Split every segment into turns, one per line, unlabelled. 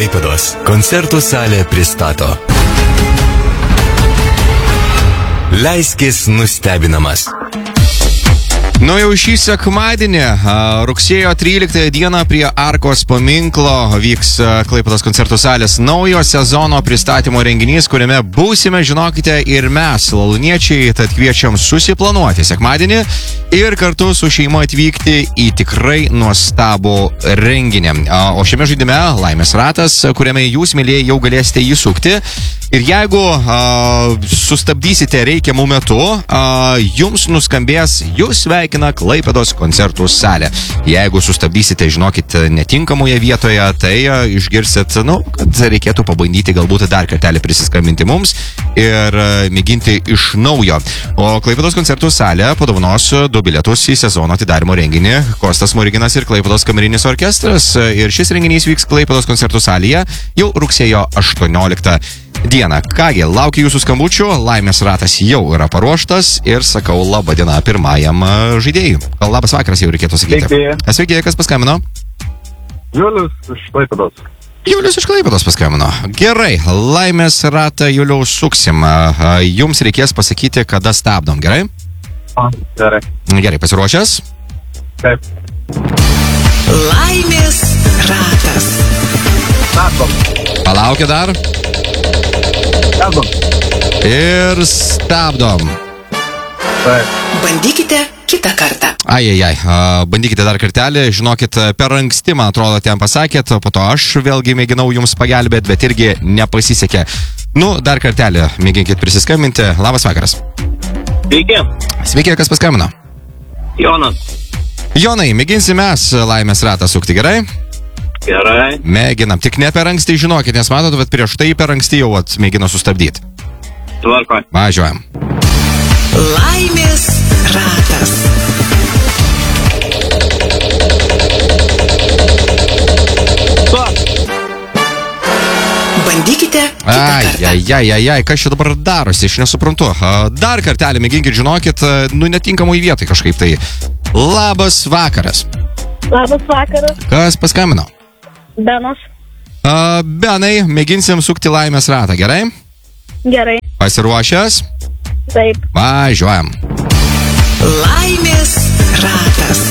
Klaipėdos koncertų salė pristato. Leiskis nustebinamas.
Jau šį sekmadienį, rugsėjo 13 dieną prie Arkos paminklo vyks Klaipėdos koncertų salės naujo sezono pristatymo renginys, kuriame būsime, žinokite, ir mes, lalūniečiai, tad kviečiam susiplanuoti sekmadienį ir kartu su šeima atvykti į tikrai nuostabų renginį. O šiame žaidime Laimės ratas, kuriame jūs, mėlyje, jau galėsite įsukti. Ir jeigu sustabdysite reikiamų metu, jums nuskambės jūs sveikina Klaipėdos koncertų salė. Jeigu sustabdysite, žinokit, netinkamoje vietoje, tai išgirsit, kad reikėtų pabandyti galbūt dar kartelį prisiskambinti mums ir mėginti iš naujo. O Klaipėdos koncertų salė padovanos 2 bilietus į sezono atidarymo renginį Kostas Smoriginas ir Klaipėdos kamerinis orkestras. Ir šis renginys vyks Klaipėdos koncertų salėje jau rugsėjo 18 dieną. Kągi, laukiu jūsų skambučių, Laimės ratas jau yra paruoštas ir sakau laba diena pirmajam žaidėjui. Labas vakaras jau reikėtų sakyti. Sveiki, kas paskambino?
Julius iš Klaipėdos.
Julius iš Klaipėdos paskambino. Gerai, Laimės ratą Juliau suksim. Jums reikės pasakyti, kada stabdom, gerai?
Gerai.
Gerai, pasiruošęs?
Taip.
Laimės ratas.
Stabdom.
Palaukė dar.
Stabdom.
Ir stabdom.
Taip.
Bandykite kitą kartą.
Ai, bandykite dar kartelį, žinokit, per anksti, man atrodo, ten pasakėt, po to aš vėlgi mėginau jums pagelbėti, bet irgi nepasisekė. Dar kartelį mėginkit prisiskambinti. Labas vakaras.
Sveiki.
Sveiki, kas paskambino?
Jonas.
Jonai, mėginsim mes Laimės ratą sukti, gerai?
Gerai.
Mėginam, tik ne per anksti, žinokit, nes matot, bet prieš tai per anksti jau mėgino sustabdyti.
Tvarkoj.
Važiuojam.
Laimės ratas. Bandykite kitą kartą.
Ai, kas čia dabar darosi, aš nesuprantu. Dar kartelį mėginkit, žinokit, netinkamoj vietai kažkaip tai. Labas vakaras.
Labas vakaras.
Kas paskambino?
Benas.
Benai, mėginsim sukti Laimės ratą, gerai?
Gerai.
Pasiruošęs?
Taip.
Važiuojam.
Laimės ratas.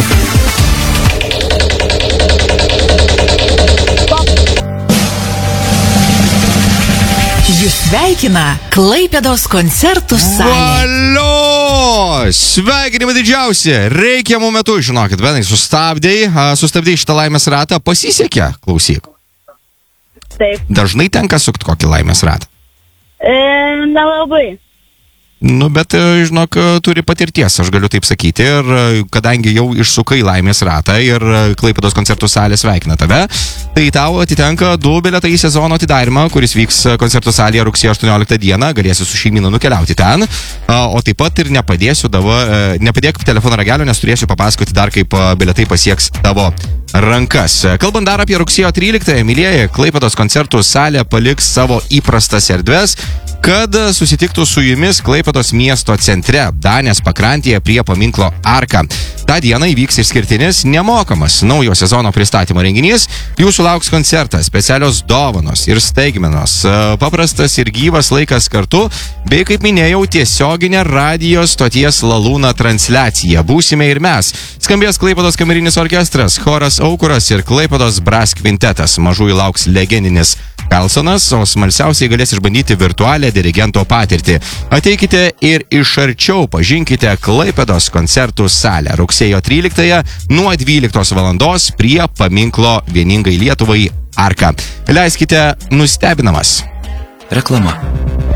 Jūs sveikina Klaipėdos koncertų salė.
Valio! Sveikinimai didžiausi. Reikiamų metų, žinokit, Benai, sustabdėjai šitą Laimės ratą. Pasisekė, klausyk.
Taip.
Dažnai tenka sukti kokį Laimės ratą?
Nelabai.
Bet, žinok, turi patirties, aš galiu taip sakyti. Ir kadangi jau išsukai Laimės ratą ir Klaipėdos koncertų salė sveikina tave, tai tau atitenka 2 bilietai į sezono atidarimą, kuris vyks koncertų salėje rugsėjo 18 dieną. Galėsi su šeimyna nukeliauti ten. O taip pat ir nepadėk telefono ragelio, nes turėsiu papasakoti dar, kaip bilietai pasieks tavo rankas. Kalbant dar apie rugsėjo 13, mylėjai, Klaipėdos koncertų salė paliks savo įprastas erdves, kad susitiktų su jumis Klaipėdos miesto centre, Danės pakrantėje prie paminklo Arka. Ta diena įvyks išskirtinis nemokamas naujo sezono pristatymo renginys. Jūsų lauks koncertas, specialios dovanos ir staigmenos, paprastas ir gyvas laikas kartu, bei, kaip minėjau, tiesioginė radijo stoties Lalūna transliacija. Būsime ir mes. Skambės Klaipėdos kamerinis orkestras, choras Aukuras ir Klaipėdos brass kvintetas. Mažųjų lauks legendinis Karlsonas, o smalsiausiai galės išbandyti virtualią dirigento patirtį. Ateikite ir iš arčiau pažinkite Klaipėdos koncertų salę rugsėjo 13 nuo 12 valandos prie paminklo vieningai Lietuvai Arka. Leiskite nustebinamas.
Reklama.